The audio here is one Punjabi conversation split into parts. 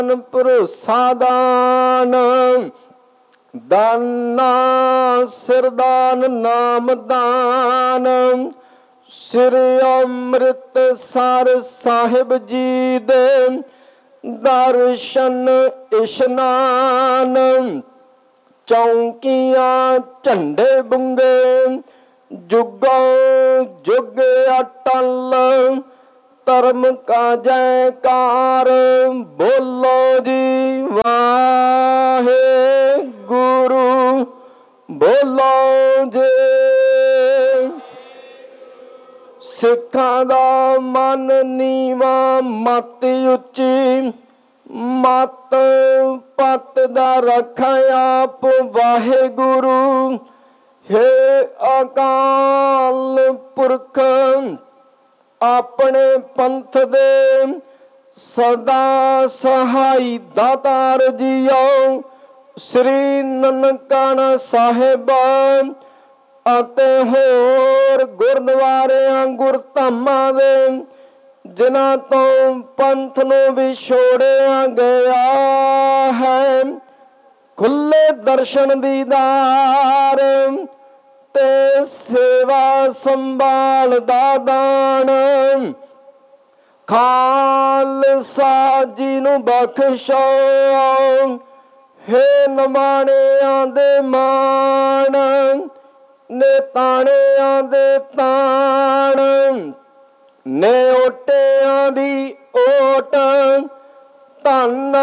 ਭਰੋਸਾ ਦਾਨ, ਦਾਨਾ ਸਿਰਦਾਨ ਨਾਮ ਦਾਨ। ਸ੍ਰੀ ਅੰਮ੍ਰਿਤਸਰ ਸਾਹਿਬ ਜੀ ਦੇ ਦਰਸ਼ਨ ਇਸ਼ਨਾਨ, ਚੌਂਕੀਆਂ ਝੰਡੇ ਬੁੰਗੇ ਜੁਗੋ ਜੁਗ ਅਟਲ। ਧਰਮ ਕਾ ਜੈਕਾਰ ਬੋਲੋ ਜੀ ਵਾਹਿਗੁਰੂ, ਬੋਲੋ ਜੀ। ਸਿੱਖਾਂ ਦਾ ਮਨ ਨੀਵਾ ਮਤ ਉੱਚੀ, ਮਤ ਪਤ ਦਾ ਰੱਖਾ ਆਪ ਵਾਹਿਗੁਰੂ। ਹੇ ਅਕਾਲ ਪੁਰਖ ਆਪਣੇ ਪੰਥ ਦੇ ਸਦਾ ਸਹਾਈ ਦਾਤਾਰ ਜੀਓ। ਸ੍ਰੀ ਨਨਕਾਣਾ ਸਾਹਿਬ ਅਤੇ ਹੋਰ ਗੁਰਦੁਆਰਿਆਂ ਗੁਰਧਾਮਾਂ ਦੇ ਜਿਨ੍ਹਾਂ ਤੋਂ ਪੰਥ ਨੂੰ ਵਿਛੋੜਿਆ ਗਿਆ ਹੈ, ਖੁੱਲੇ ਦਰਸ਼ਨ ਦੀਦਾਰ ਤੇ ਸੇਵਾ ਸੰਭਾਲ ਦਾ ਦਾਨ। ਖਾਲਸਾ ਜੀ ਨੂੰ ਬਖਸ਼ੋ, ਹੇ ਨਿਮਾਣਿਆਂ ਦੇ ਮਾਣ, ਨਿਤਾਣਿਆਂ ਦੇ ਤਾਣ, ਨਿਓਟਿਆਂ ਦੀ ਓਟ। ਧੰਨ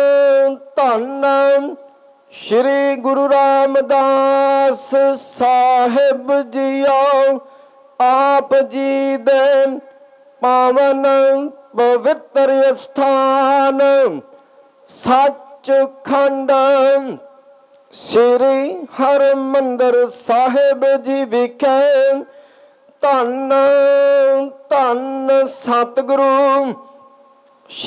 ਧੰਨ ਸ਼੍ਰੀ ਗੁਰੂ ਰਾਮਦਾਸ ਸਾਹਿਬ ਜੀਓ। ਆਪ ਜੀ ਦੇ ਪਾਵਨ ਪਵਿੱਤਰ ਅਸਥਾਨ ਸੱਚਖੰਡ ਸ੍ਰੀ ਹਰਿਮੰਦਰ ਸਾਹਿਬ ਜੀ ਵਿਖੇ ਧੰਨ ਧੰਨ ਸਤਿਗੁਰੂ